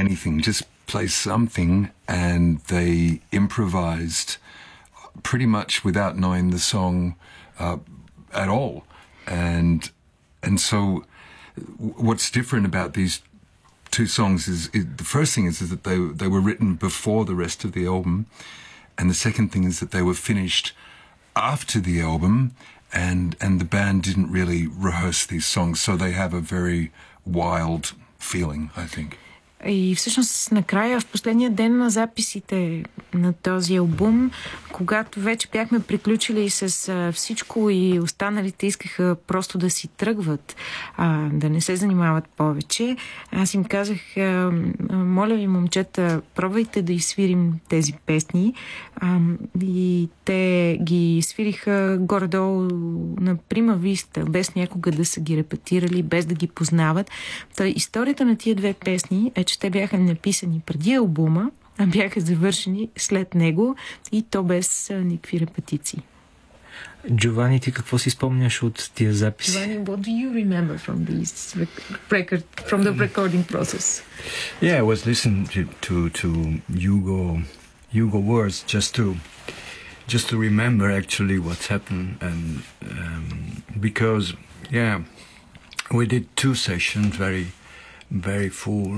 anything, just play something, and they improvised pretty much without knowing the song at all. And so what's different about these two songs is the first thing is that they were written before the rest of the album, and the second thing is that they were finished after the album, and the band didn't really rehearse these songs, so they have a very wild feeling, I think. И всъщност накрая, в последния ден на записите на този албум, когато вече бяхме приключили с всичко и останалите искаха просто да си тръгват, да не се занимават повече, аз им казах, моля ви, момчета, пробвайте да изсвирим тези песни. И те ги свириха горе-долу на прима виста, без някога да са ги репетирали, без да ги познават. Та историята на тия две песни е, че те бяха написани преди албума, а бяха завършени след него, и то без никакви репетиции. Джовани, ти какво си спомняш от тия записи? Giovanni, what do you remember from from the recording process? Yeah, I was listening to Hugo words just to remember actually what's happened, and because we did two sessions, very full,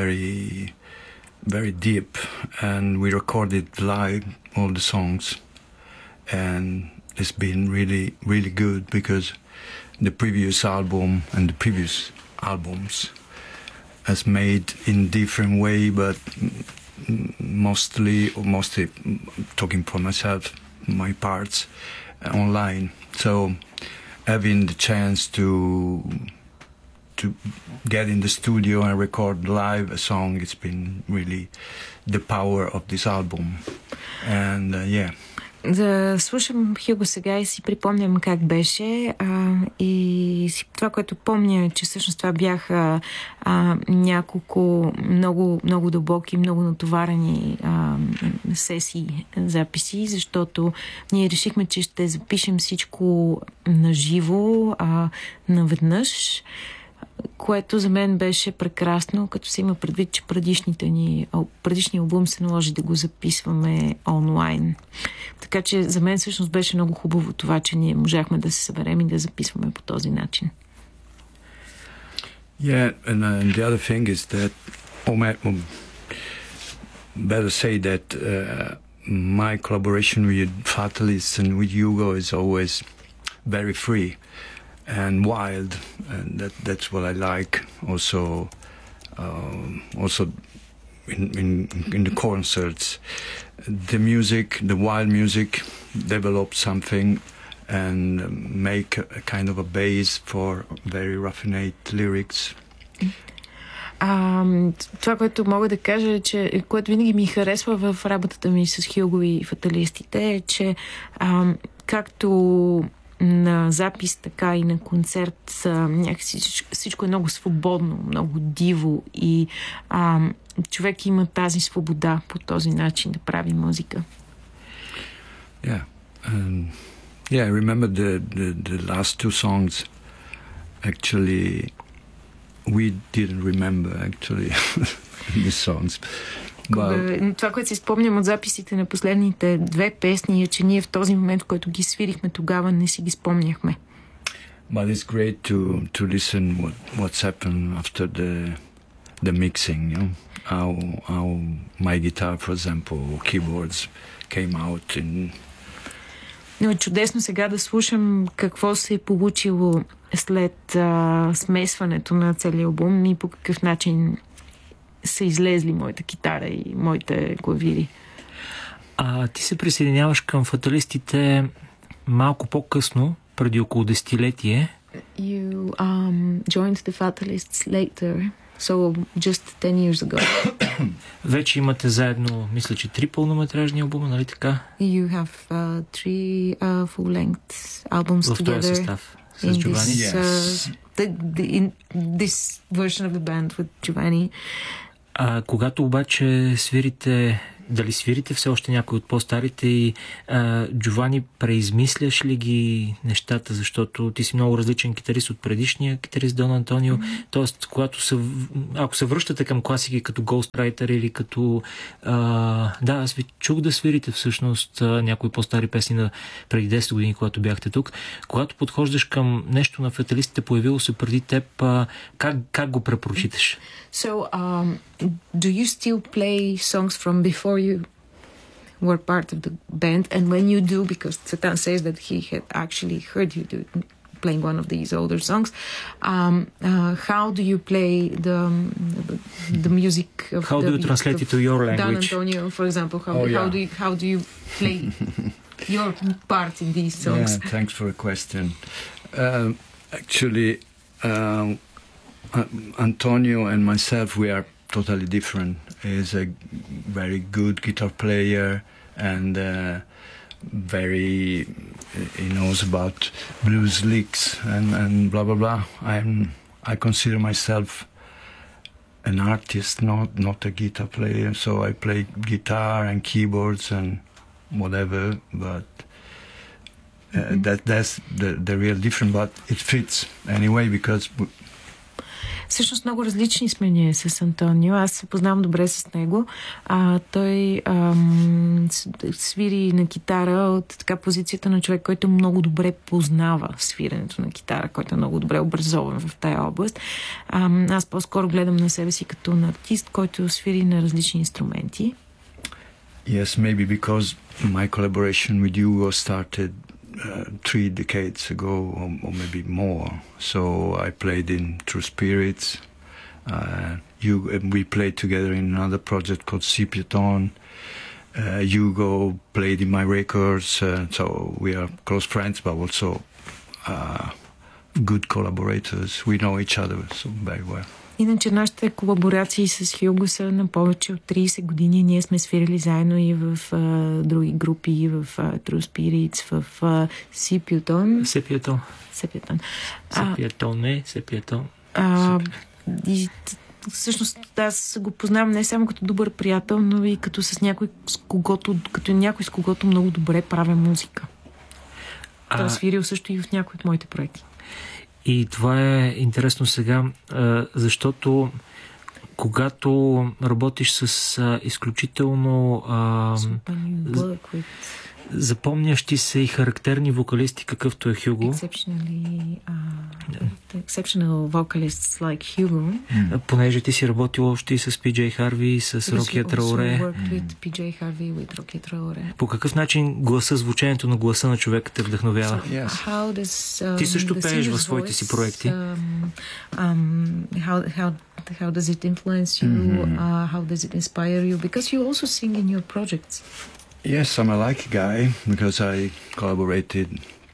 very deep, and we recorded live all the songs, and it's been really good, because the previous album and the previous albums has made in different way, but mostly talking for myself, my parts online. So having the chance to get in the studio and record live a song, it's been really the power of this album. And Да слушам Хюго сега и си припомням как беше, и това, което помня, че всъщност това бяха няколко много дълбоки, много натоварени сесии, записи, защото ние решихме, че ще запишем всичко наживо, наведнъж, което за мен беше прекрасно, като се има предвид, че предишния албум се наложи да го записваме онлайн. Така че за мен всъщност беше много хубаво това, че ние можахме да се съберем и да записваме по този начин. Yeah, and the other thing is that, better say that my collaboration with Fatalists and with Hugo is always very free and wild, and that's what I like. Also in the concerts, the music, the wild music, develop something and make a kind of a base for very raffinate lyrics. Това, което мога да кажа, е, че което винаги ми харесва в работата ми с Хюго и Фаталистите, е, че както на запис, така и на концерт, някакси всичко е много свободно, много диво, и човек има тази свобода по този начин да прави музика. I remember the last two songs. Actually, we didn't remember the songs. Това, което си спомням от записите на последните две песни, е, че ние в този момент, в който ги свирихме, тогава не си ги спомняхме. But it's great to listen what's happened after the mixing, you know? How my guitar, for example, keyboards came out in. Но е чудесно сега да слушам какво се е получило след смесването на целия албум и по какъв начин са излезли моята китара и моите клавири. Ти се присъединяваш към Фаталистите малко по-късно, преди около десетилетие. You joined the Fatalists later, so just 10 years ago. Вече имате заедно, мисля, че 3 пълнометражни албума, нали така? You have 3 full-length albums together. В този състав с Джовани. In this version of the band with Giovanni. Когато обаче свирите дали свирите все още някой от по-старите и Джовани, преизмисляш ли ги нещата, защото ти си много различен китарист от предишния китарист Дон Антонио, т.е. ако се връщате към класики като Ghostwriter или като аз ви чух да свирите всъщност някои по-стари песни на преди 10 години, когато бяхте тук, когато подхождаш към нещо на фаталистите, появило се преди теб, как го препрочиташ? So, do you still play songs from before you were part of the band? And when you do, because Tsvetan says that he had actually heard you playing one of these older songs, how do you play the music of how do you translate it to your language? Don Antonio, for example, how do you play your part in these songs? Yeah, thanks for the question. Actually, Antonio and myself, we are totally different. He's a very good guitar player and he knows about blues licks and blah blah blah. I consider myself an artist, not a guitar player. So I play guitar and keyboards and whatever, but that's the real difference. But it fits anyway because. Всъщност много различни сме ние с Антонио. Аз се познавам добре с него. Той свири на китара от така позицията на човек, който много добре познава свиренето на китара, който е много добре образован в тая област. Аз по-скоро гледам на себе си като на артист, който свири на различни инструменти. Yes, maybe because my collaboration with you was started 3 decades ago or maybe more. So I played in True Spirits. We played together in another project called Scipion. Hugo played in my records. So we are close friends, but also good collaborators. We know each other so very well. Иначе нашите колаборации с Хюго са на повече от 30 години. Ние сме свирили заедно и в други групи, и в True Spirits, в Сипиотон. И всъщност аз го познавам не само като добър приятел, но и като с някой, с когото много добре правя музика. Той е свирил също и в някои от моите проекти. И това е интересно сега, защото когато работиш с изключително запомнящи се и характерни вокалисти, какъвто е Хюго. Exceptional vocalists like Hugo. Понеже ти си работил още и с PJ Harvey, и с Рокия Траоре. По какъв начин гласа, звучението на гласа на човека те вдъхновява? Ти също пееш в своите си проекти. How does it influence you? How does it inspire you? Because you also sing in your projects. Yes, I'm a lucky guy because I collaborated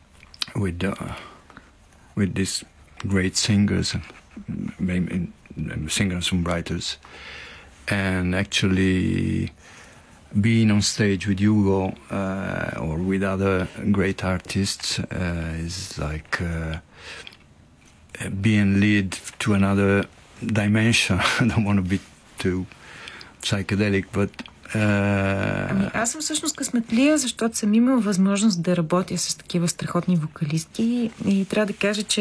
with these great singers, singer-songwriters, and actually being on stage with Hugo or with other great artists is like being led to another dimension. I don't want to be too psychedelic, but аз съм всъщност късметлия, защото съм имал възможност да работя с такива страхотни вокалисти и трябва да кажа, че